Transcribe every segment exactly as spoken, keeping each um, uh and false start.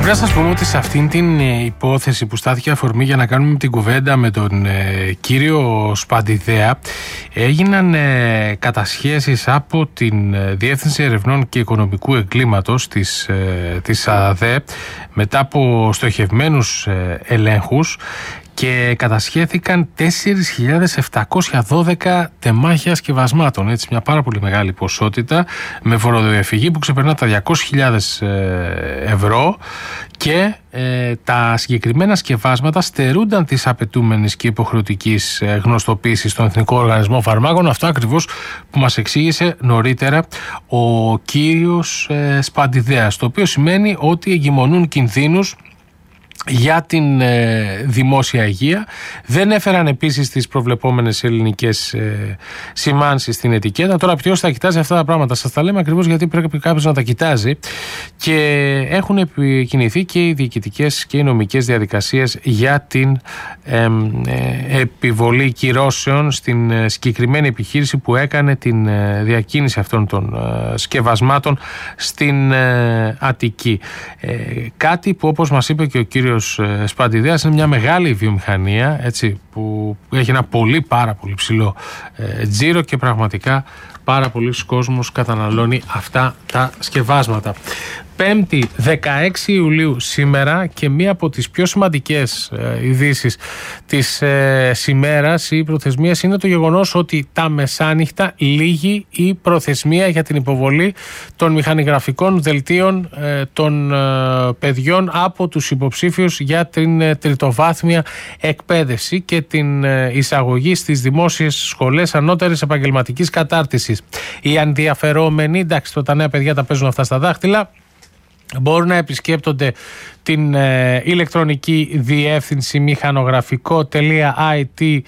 Πρέπει να σας πούμε ότι σε αυτήν την υπόθεση που στάθηκε αφορμή για να κάνουμε την κουβέντα με τον ε, κύριο Σπαντιδέα, έγιναν ε, κατασχέσεις από την Διεύθυνση Ερευνών και Οικονομικού Εγκλήματος της, ε, της ΑΔΕ μετά από στοχευμένους ε, ελέγχους και κατασχέθηκαν τέσσερις χιλιάδες επτακόσια δώδεκα τεμάχια σκευασμάτων. Έτσι, μια πάρα πολύ μεγάλη ποσότητα με φοροδιαφυγή που ξεπερνά τα διακόσιες χιλιάδες ευρώ και ε, τα συγκεκριμένα σκευάσματα στερούνταν της απαιτούμενης και υποχρεωτικής γνωστοποίησης στον Εθνικό Οργανισμό Φαρμάκων. Αυτό ακριβώς που μας εξήγησε νωρίτερα ο κύριος ε, Σπαντιδέας, το οποίο σημαίνει ότι εγκυμονούν κινδύνους για την ε, δημόσια υγεία. Δεν έφεραν επίσης τις προβλεπόμενες ελληνικές ε, σημάνσεις στην ετικέτα. Τώρα ποιος θα κοιτάζει αυτά τα πράγματα? Σας τα λέμε ακριβώς γιατί πρέπει κάποιος να τα κοιτάζει, και έχουν επικινηθεί και οι διοικητικές και οι νομικές διαδικασίες για την ε, ε, επιβολή κυρώσεων στην ε, συγκεκριμένη επιχείρηση που έκανε την ε, διακίνηση αυτών των ε, σκευασμάτων στην ε, Αττική. Ε, κάτι που, όπως μας είπε και ο κύριος Σπαντιδέας, είναι μια μεγάλη βιομηχανία, έτσι, που έχει ένα πολύ πάρα πολύ ψηλό ε, τζίρο και πραγματικά πάρα πολλοί κόσμος καταναλώνει αυτά τα σκευάσματα. Πέμπτη, δεκαέξι Ιουλίου σήμερα, και μία από τις πιο σημαντικές ε, ειδήσεις της ε, σημέρας ή προθεσμίας είναι το γεγονός ότι τα μεσάνυχτα λήγει η προθεσμία για την υποβολή των μηχανογραφικών δελτίων ε, των ε, παιδιών από τους υποψήφιους για την ε, τριτοβάθμια εκπαίδευση και την ε, εισαγωγή στις δημόσιες σχολές ανώτερης επαγγελματικής κατάρτισης. Οι ενδιαφερόμενοι, εντάξει, τα νέα παιδιά τα παίζουν αυτά στα δάχτυλα, μπορούν να επισκέπτονται την ε, ηλεκτρονική διεύθυνση μηχανογραφικό τελεία άι τι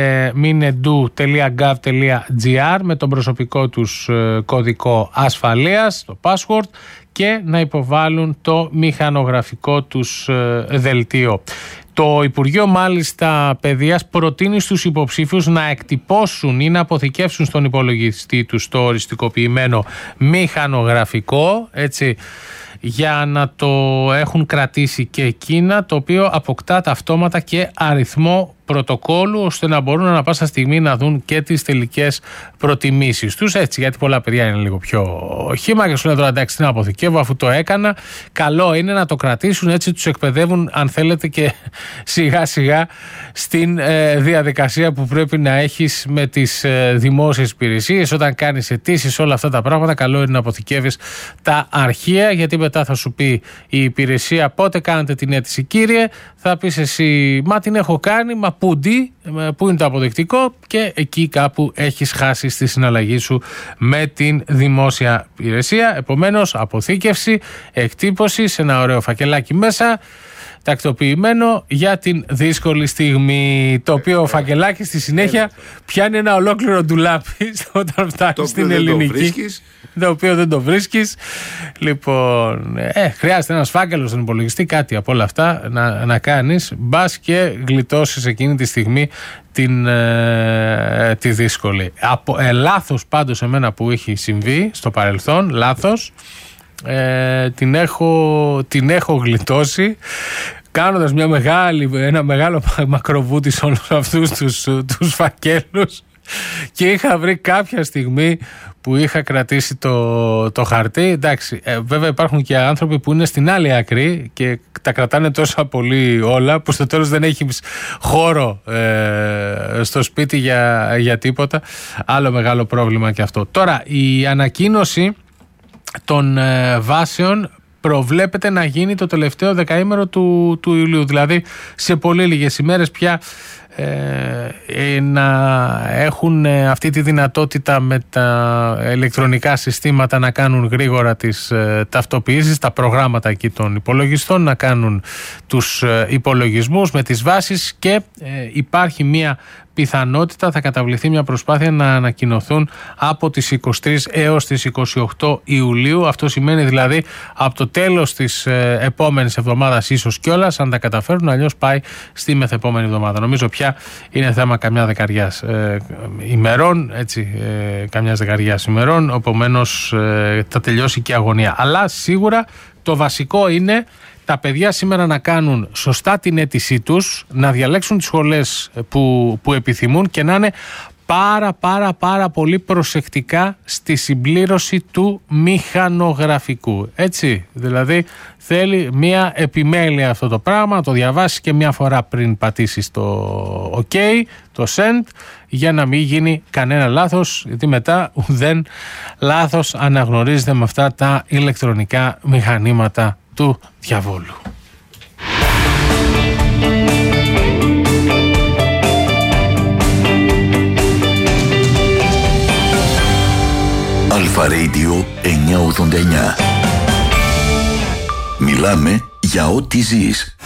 μινεντού τελεία γκαβ τελεία τζι άρ με τον προσωπικό τους ε, κωδικό ασφαλείας, το password, και να υποβάλουν το μηχανογραφικό τους ε, δελτίο. Το Υπουργείο μάλιστα Παιδείας προτείνει στους υποψήφιους να εκτυπώσουν ή να αποθηκεύσουν στον υπολογιστή τους το οριστικοποιημένο μηχανογραφικό, έτσι, για να το έχουν κρατήσει και εκείνα, το οποίο αποκτά αυτόματα και αριθμό πρωτοκόλλου, ώστε να μπορούν ανα πάσα στιγμή να δουν και τις τελικές προτιμήσεις τους. Έτσι, γιατί πολλά παιδιά είναι λίγο πιο χύμα και σου λένε τώρα εντάξει, τι να αποθηκεύω αφού το έκανα. Καλό είναι να το κρατήσουν, έτσι τους εκπαιδεύουν, αν θέλετε, και σιγά σιγά στην ε, διαδικασία που πρέπει να έχεις με τις ε, δημόσιες υπηρεσίες. Όταν κάνεις αιτήσεις, όλα αυτά τα πράγματα, καλό είναι να αποθηκεύεις τα αρχεία, γιατί μετά θα σου πει η υπηρεσία πότε κάνετε την αίτηση, κύριε. Θα πεις εσύ, μα την έχω κάνει, μα πούντι, πού είναι το αποδεικτικό, και εκεί κάπου έχεις χάσει στη συναλλαγή σου με την δημόσια υπηρεσία. Επομένως, αποθήκευση, εκτύπωση σε ένα ωραίο φακελάκι μέσα, τακτοποιημένο για την δύσκολη στιγμή, το οποίο ο φακελάκι στη συνέχεια πιάνει ένα ολόκληρο ντουλάπι όταν φτάνει στην ελληνική, το οποίο δεν το βρίσκεις. Λοιπόν, ε, χρειάζεται ένας φάκελος στον υπολογιστή, κάτι από όλα αυτά να, να κάνεις, μπας και γλιτώσεις εκείνη τη στιγμή την, ε, τη δύσκολη. Από, ε, λάθος πάντως εμένα που έχει συμβεί στο παρελθόν, λάθος, ε, την, έχω, την έχω γλιτώσει κάνοντας μια μεγάλη, ένα μεγάλο μακροβούτι σε όλους αυτούς τους, τους φακέλους, και είχα βρει κάποια στιγμή που είχα κρατήσει το, το χαρτί. Εντάξει, ε, βέβαια υπάρχουν και άνθρωποι που είναι στην άλλη άκρη και τα κρατάνε τόσα πολύ όλα που στο τέλος δεν έχει χώρο ε, στο σπίτι για, για τίποτα. Άλλο μεγάλο πρόβλημα και αυτό. Τώρα, η ανακοίνωση των ε, βάσεων προβλέπεται να γίνει το τελευταίο δεκαήμερο του, του Ιουλίου. Δηλαδή σε πολύ λίγες ημέρες πια ε, να έχουν αυτή τη δυνατότητα με τα ηλεκτρονικά συστήματα να κάνουν γρήγορα τις ε, ταυτοποιήσεις, τα προγράμματα εκεί των υπολογιστών, να κάνουν τους ε, υπολογισμούς με τις βάσεις, και ε, υπάρχει μία πιθανότητα, θα καταβληθεί μια προσπάθεια να ανακοινωθούν από τις είκοσι τρεις έως τις είκοσι οκτώ Ιουλίου. Αυτό σημαίνει δηλαδή από το τέλος της ε, επόμενης εβδομάδας ίσως κιόλας, αν τα καταφέρουν, αλλιώς πάει στη μεθεπόμενη εβδομάδα. Νομίζω πια είναι θέμα καμιά δεκαριάς ε, ημερών, έτσι, ε, καμιάς δεκαριάς ημερών, επομένως ε, θα τελειώσει και η αγωνία. Αλλά σίγουρα το βασικό είναι τα παιδιά σήμερα να κάνουν σωστά την αίτησή τους, να διαλέξουν τις σχολές που, που επιθυμούν και να είναι πάρα πάρα πάρα πολύ προσεκτικά στη συμπλήρωση του μηχανογραφικού. Έτσι, δηλαδή θέλει μια επιμέλεια αυτό το πράγμα, να το διαβάσεις και μια φορά πριν πατήσεις το OK, το send, για να μην γίνει κανένα λάθος, γιατί μετά ουδέν λάθος αναγνωρίζεται με αυτά τα ηλεκτρονικά μηχανήματα του διαβόλου. Αλφα Radio εννιακόσια ογδόντα εννιά. Μιλάμε για ό,τι ζεις.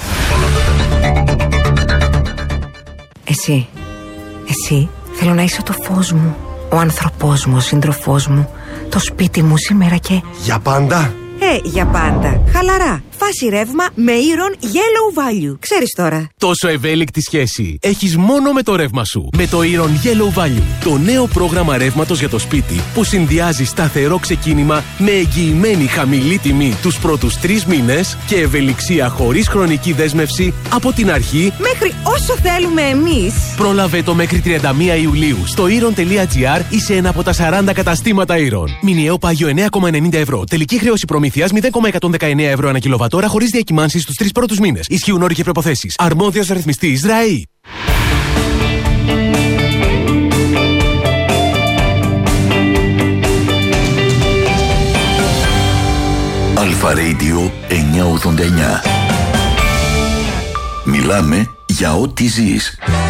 Εσύ, εσύ θέλω να είσαι το φως μου, ο άνθρωπός μου, ο σύντροφός μου, το σπίτι μου σήμερα και... Για πάντα. Ε, για πάντα. Χαλαρά. Φάση ρεύμα με Iron Yellow Value. Ξέρεις τώρα. Τόσο ευέλικτη σχέση έχεις μόνο με το ρεύμα σου. Με το Iron Yellow Value. Το νέο πρόγραμμα ρεύματος για το σπίτι που συνδυάζει σταθερό ξεκίνημα με εγγυημένη χαμηλή τιμή τους πρώτους τρεις μήνες και ευελιξία χωρίς χρονική δέσμευση από την αρχή μέχρι όσο θέλουμε εμείς. Πρόλαβε το μέχρι τριάντα μία Ιουλίου στο iron.gr ή σε ένα από τα σαράντα καταστήματα Iron. Μηνιαίο πάγιο εννέα κόμμα ενενήντα ευρώ. Τελική χρέωση προμηθείας μηδέν κόμμα εκατόν δεκαεννέα ευρώ ανά κιλοβατόρα χωρίς διακυμάνσεις στους τρεις πρώτους μήνες. Ισχύουν όροι και προϋποθέσεις. Αρμόδιος ρυθμιστής ΡΑΗ. Αλφα Radio εννιακόσια ογδόντα εννιά. Μιλάμε για ό,τι ζεις.